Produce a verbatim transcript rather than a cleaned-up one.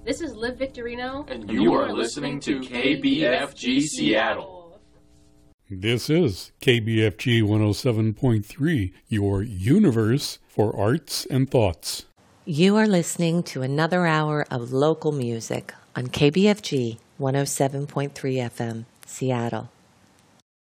This is Liv Victorino, and you are listening to K B F G Seattle. This is K B F G one oh seven point three, your universe for arts and thoughts. You are listening to another hour of local music on K B F G one oh seven point three F M, Seattle.